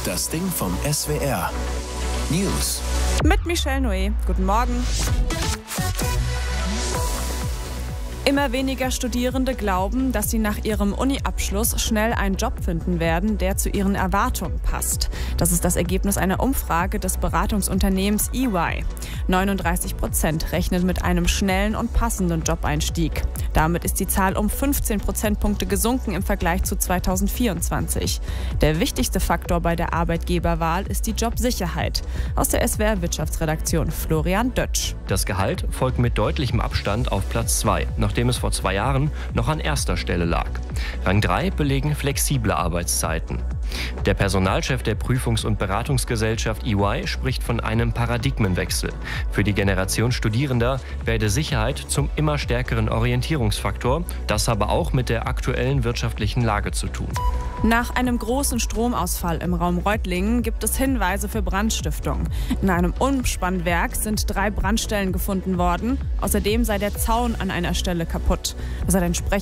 Das Ding vom SWR. News. Mit Michelle Noé. Guten Morgen. Immer weniger Studierende glauben, dass sie nach ihrem Uni-Abschluss schnell einen Job finden werden, der zu ihren Erwartungen passt. Das ist das Ergebnis einer Umfrage des Beratungsunternehmens EY. 39% rechnen mit einem schnellen und passenden Jobeinstieg. Damit ist die Zahl um 15 Prozentpunkte gesunken im Vergleich zu 2024. Der wichtigste Faktor bei der Arbeitgeberwahl ist die Jobsicherheit. Aus der SWR-Wirtschaftsredaktion Florian Dötsch. Das Gehalt folgt mit deutlichem Abstand auf Platz 2, nachdem es vor 2 Jahren noch an erster Stelle lag. Rang 3 belegen flexible Arbeitszeiten. Der Personalchef der Prüfungs- und Beratungsgesellschaft EY spricht von einem Paradigmenwechsel. Für die Generation Studierender werde Sicherheit zum immer stärkeren Orientierungsfaktor. Das habe auch mit der aktuellen wirtschaftlichen Lage zu tun. Nach einem großen Stromausfall im Raum Reutlingen gibt es Hinweise für Brandstiftung. In einem Umspannwerk sind 3 Brandstellen gefunden worden. Außerdem sei der Zaun an einer Stelle kaputt. Das hat ein Sprecher